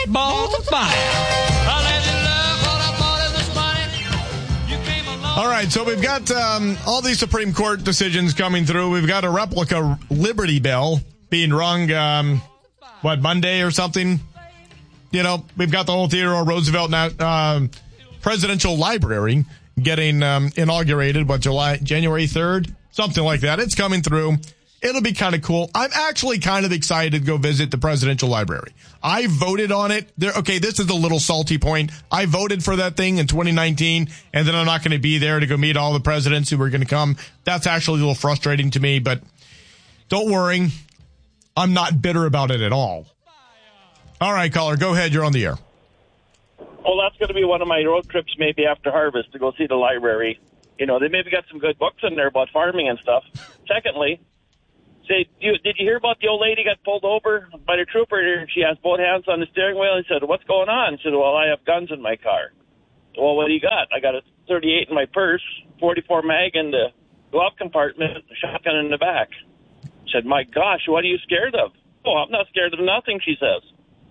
balls of fire. I let you love all I wanted this morning. You came along. All right, so we've got all these Supreme Court decisions coming through. We've got a replica Liberty Bell being rung, Monday or something? You know, we've got the whole Theodore Roosevelt Presidential Library getting inaugurated, January 3rd? Something like that. It's coming through. It'll be kind of cool. I'm actually kind of excited to go visit the Presidential Library. I voted on it. Okay, this is a little salty point. I voted for that thing in 2019, and then I'm not going to be there to go meet all the presidents who are going to come. That's actually a little frustrating to me, but don't worry. I'm not bitter about it at all. All right, caller, go ahead. You're on the air. Well, that's going to be one of my road trips maybe after harvest to go see the library. You know, they maybe got some good books in there about farming and stuff. Secondly, did you hear about the old lady got pulled over by the trooper and she has both hands on the steering wheel and said, "What's going on?" She said, "Well, I have guns in my car." "Well, what do you got?" "I got a 38 in my purse, 44 mag in the glove compartment, a shotgun in the back." She said, "My gosh, what are you scared of?" "Oh, I'm not scared of nothing," she says.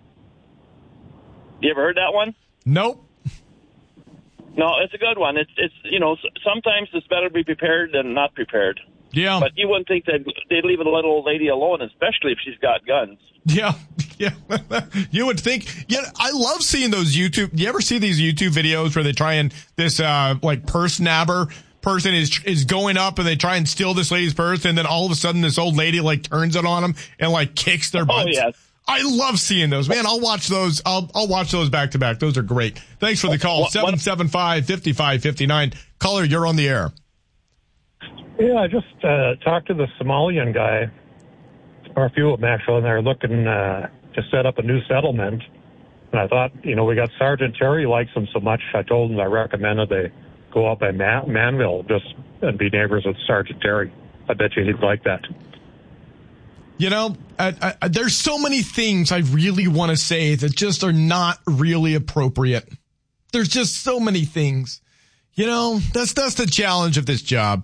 You ever heard that one? Nope. No, it's a good one. It's sometimes it's better to be prepared than not prepared. Yeah. But you wouldn't think that they'd leave a little old lady alone, especially if she's got guns. Yeah. You would think. Yeah, I love seeing those YouTube. You ever see these YouTube videos where they try and this purse nabber person is going up and they try and steal this lady's purse, and then all of a sudden this old lady turns it on them and kicks their butts. Oh yes. I love seeing those, man. I'll watch those. I'll watch those back to back. Those are great. Thanks for the call. 775-5559. Caller, you're on the air. Yeah, I just talked to the Somalian guy, or a few of them actually, and they're looking to set up a new settlement. And I thought, we got Sergeant Terry likes him so much. I told him I recommended they go up by Manville and be neighbors with Sergeant Terry. I bet you he'd like that. There's so many things I really want to say that just are not really appropriate. There's just so many things. That's the challenge of this job.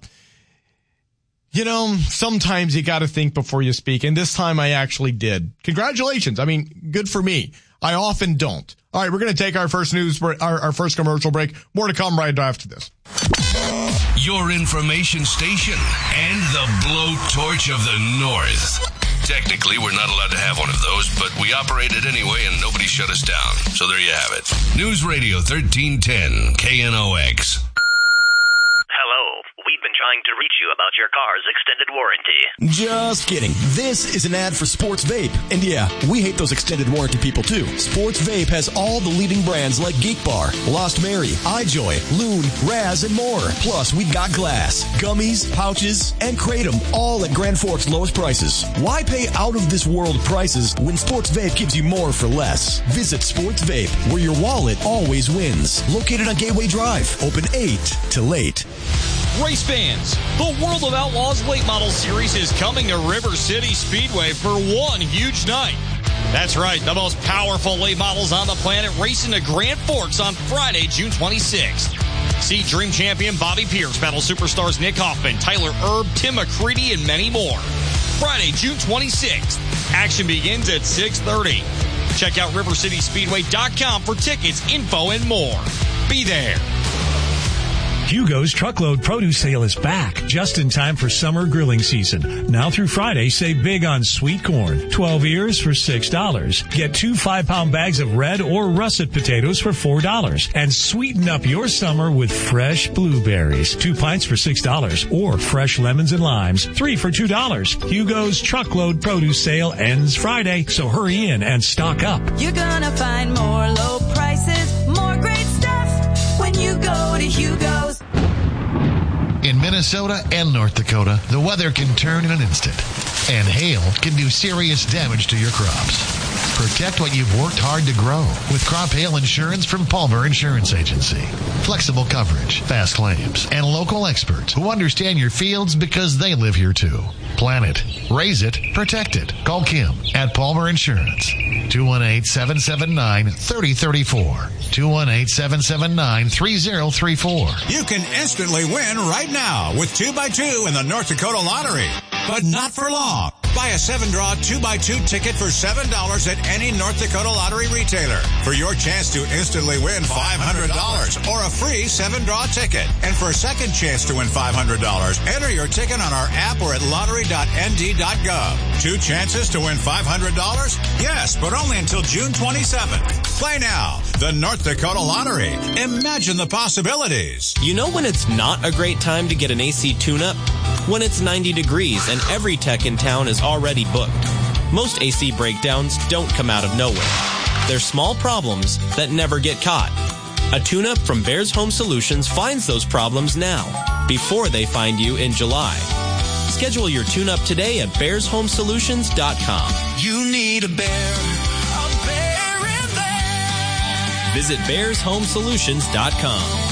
Sometimes you got to think before you speak, and this time I actually did. Congratulations. I mean, good for me. I often don't. All right, we're going to take our first our first commercial break. More to come right after this. Your information station and the blowtorch of the North. Technically, we're not allowed to have one of those, but we operate it anyway and nobody shut us down. So there you have it. News Radio 1310, KNOX. Hello. We've been trying to reach you about your car's extended warranty. Just kidding. This is an ad for Sports Vape. And yeah, we hate those extended warranty people too. Sports Vape has all the leading brands like Geek Bar, Lost Mary, iJoy, Loon, Raz, and more. Plus, we've got glass, gummies, pouches, and Kratom, all at Grand Forks' lowest prices. Why pay out-of-this-world prices when Sports Vape gives you more for less? Visit Sports Vape, where your wallet always wins. Located on Gateway Drive. Open 8 to late. Race fans, the World of Outlaws Late Model Series is coming to River City Speedway for one huge night. That's right, the most powerful late models on the planet racing to Grand Forks on Friday, June 26th. See Dream Champion Bobby Pierce battle superstars Nick Hoffman, Tyler Erb, Tim McCready, and many more. Friday, June 26th. Action begins at 6:30. Check out RiverCitySpeedway.com for tickets, info, and more. Be there. Hugo's Truckload Produce Sale is back, just in time for summer grilling season. Now through Friday, save big on sweet corn. 12 ears for $6. Get 2 5-pound bags of red or russet potatoes for $4. And sweeten up your summer with fresh blueberries. 2 pints for $6. Or fresh lemons and limes, 3 for $2. Hugo's Truckload Produce Sale ends Friday, so hurry in and stock up. You're gonna find more low prices, more great stuff when you go to Hugo's. In Minnesota and North Dakota, the weather can turn in an instant, and hail can do serious damage to your crops. Protect what you've worked hard to grow with crop hail insurance from Palmer Insurance Agency. Flexible coverage, fast claims, and local experts who understand your fields because they live here too. Plan it, raise it, protect it. Call Kim at Palmer Insurance. 218-779-3034. 218-779-3034. You can instantly win right now with 2x2 in the North Dakota Lottery. But not for long. Buy a 7-draw 2x2 ticket for $7 at any North Dakota Lottery retailer for your chance to instantly win $500 or a free 7-draw ticket. And for a second chance to win $500, enter your ticket on our app or at lottery.nd.gov. 2 chances to win $500? Yes, but only until June 27th. Play now. The North Dakota Lottery. Imagine the possibilities. You know when it's not a great time to get an AC tune-up? When it's 90 degrees and every tech in town is already booked. Most AC breakdowns don't come out of nowhere. They're small problems that never get caught. A tune-up from Bears Home Solutions finds those problems now, before they find you in July. Schedule your tune-up today at bearshomesolutions.com. You need a bear in there. Visit bearshomesolutions.com.